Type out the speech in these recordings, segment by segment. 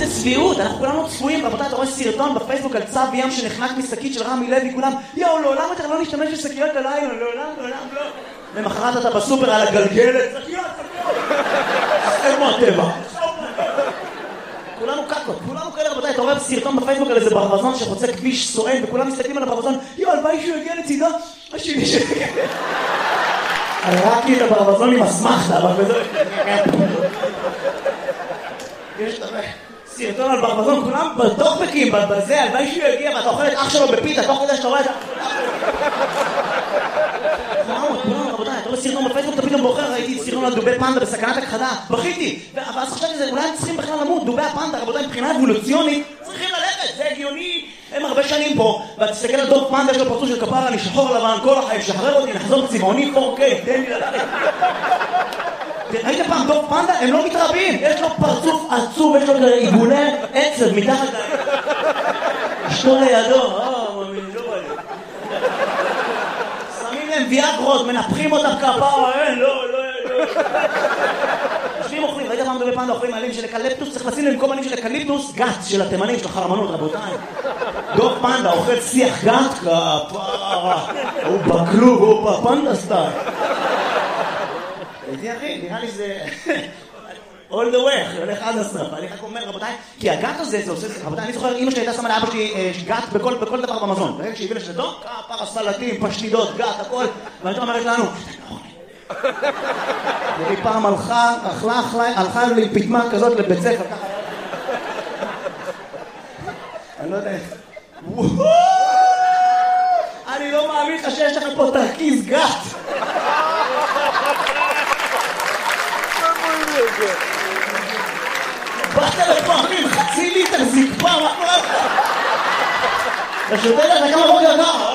צביעות, אנחנו כולנו צפויים, רבותיי, אתה רואה סרטון בפייסבוק על צב ים שנחנק משקית של רמי לוי, כולם, יאו, לעולם יותר לא נשתמש בשקיות הלילה, לעולם לא. למחרת אתה בסופר על הגלגלת, שקיות. איפה הטבע? כולנו קקות, כולנו כאלה, רבותיי, אתה רואה סרטון בפייסבוק על איזה ברווזון שחוצה כביש סואן, וכולם מסתכלים על הברווזון, יאו, הלוואי שהוא יגיע לצידו, השני שלי. הראקתי את הברווזון עם אסמכתה, אבל בזה... יש סרטון על ברווזון, כולם בטוקבקים, בזה, הלוואי שהוא יגיע, ואתה אוכל את אח שלו בפיתה, תוך כדי שאתה רואה את ה... כולם, רבותיי, אתה רואה סרטון בפייסבוק, אתה פתאום בוחר, ראיתי סרטון על דובי פנדה בסכנת הכחדה, בכיתי, ואז חשבתי שזה, אולי הם צריכים בכלל למות, דובי הפנדה, רבותיי, מבחינה אבולוציונית, צריכים ללכת, זה הגיוני, הם הרבה שנים פה, ותסתכל על דוב פנדה, יש לו פרצוף של כפרה, אני שחור לבן, כל החיים, שחרר אותי, נחזור צבעוני 4K, תן לי ללכת. ראית פעם דוב פנדה? הם לא מתרבים, יש לו פרצוף עצוב, יש לו עיגולי עצב מתחת אשתו לידו, מאמין, לא בא לי. שמים להם ויאגרות, מנפחים אותם כפרה, לא. יושבים אוכלים, ראית פעם דובי פנדה אוכלים עלים של אקליפטוס, צריך לשים למקום עלים של אקליפטוס, גת של התימנים, של החרמנות, רבותיי. דוב פנדה אוכל שיח גת, כפרה, הוא בכלוב, הוא בפנדה סטייל. זה אחי, נראה לי זה... all the way, הולך עד הסוף. אני רק אומר, רבותיי, כי הגת הזה, זה עושה... רבותיי, אני זוכר, אמא שלי הייתה שמה לאבא שלי גת בכל דבר במזון. ברגע שהביא לשלטו, כפרה, סלטים, פשטידות, גת, הכל. ואני אומרת לנו, היא פעם הלכה לי פתמה כזאת לבית ספר, ככה. אני לא יודע איך. אני לא מאמין לך שיש לך פה תרכיז גת. באת לפה, אחי, חצי ליטר זקפה, מה קורה לך? אתה שותה לך כמה בוקר ככה?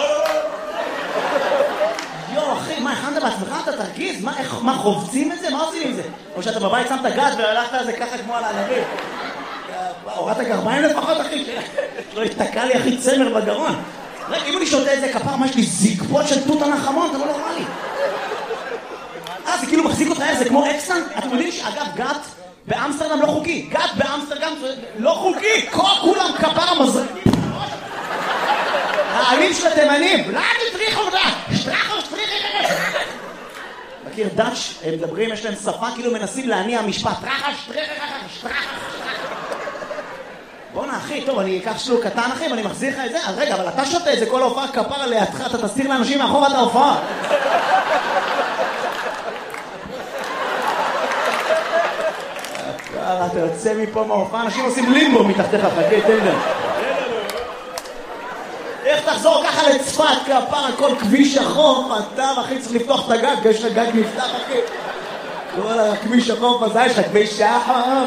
יו, אחי, מה, הכנת בעצמך? אתה תרגיז? מה, חובצים את זה? מה עושים עם זה? או שאתה בבית שמת גת והלכת על זה ככה כמו על הענבים? הורדת גרביים לפחות, אחי? לא התתקע לי, אחי, צמר בגרון. אם אני שותה את זה כפר, מה יש לי זקפות של תות הנחמון? אתה לא נורמלי. זה כאילו מחזיק אותך, זה כמו אקסטן. אתם יודעים שאגב, גת באמסטרדם לא חוקי. גת באמסטרדם לא חוקי. כולם כפר מזרקים. העלים של התימנים. לא, תטריחו אותה. שטרחו. מכיר דאץ', הם מדברים, יש להם שפה, כאילו מנסים להניע משפט. שטרחה. בוא'נה, אחי, טוב, אני אקח שלוק קטן, אחי, ואני מחזיר לך את זה. אז רגע, אבל אתה שותה את זה כל ההופעה כפר לידך, אתה תסתיר לאנשים מאחור את ההופעה. אתה יוצא מפה מההופעה, אנשים עושים לימבו מתחתיך, חכה, תן להם. איך תחזור ככה לצפת, כפר, הכל כביש החוף, אתה, אחי, צריך לפתוח את הגג, יש לך גג נפתח, אחי. כל הכביש החוף הזה, יש לך כביש החוף,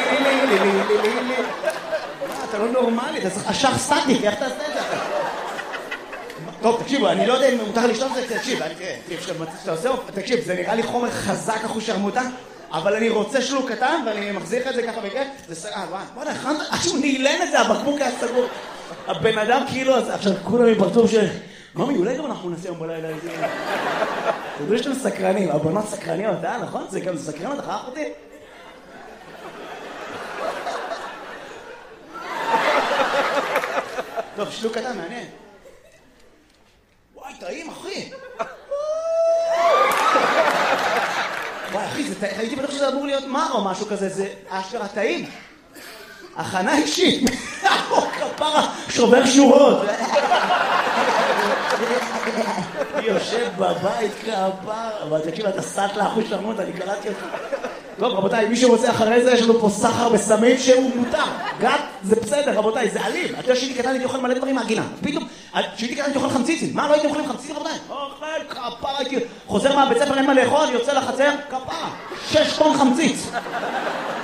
אתה לא נורמלי, אתה צריך אשך סטטיק, איך תעשה את זה? טוב, תקשיבו, אני לא יודע אם מותר לשתות את זה, תקשיב, זה נראה לי חומר חזק אחוש שרמוטה, אבל אני רוצה שלוק קטן, ואני מחזיר לך את זה ככה בכיף, זה סגר, בוא'נה, עכשיו נעלן את זה, הבקבוק היה סגור. הבן אדם כאילו, עכשיו כולם מפרצוף של... ממי, אולי גם אנחנו נעשה יום בלילה את זה. תדעו שאתם סקרנים, הבנות סקרניות, נכון? זה גם סקרן, אתה חייך אותי? טוב, שלוק קטן, מעניין. וואי, טעים, אחי. וואי, אחי, הייתי בטוח שזה אמור להיות מר או משהו כזה, זה אשכרה טעים. הכנה אישית. כפרה, שובר שורות. יושב בבית כפרה. אבל תקשיב, אתה סט לאחוש שרמות, אני קלטתי אותך. טוב, רבותיי, מי שרוצה אחרי זה, יש לנו פה סחר בסמים שהוא מותר. גת, זה בסדר, רבותיי, זה אלים. אתה יודע שהייתי קטן, הייתי אוכל מלא דברים מהגינה. פתאום, שהייתי קטן, הייתי אוכל חמציצים. מה, לא הייתי אוכלים חמציצים, רבותיי? אוכל, כפרה, הייתי... חוזר מהבית ספר, אין מה לאכול, יוצא לחצר, כפרה. 6 טון חמציץ.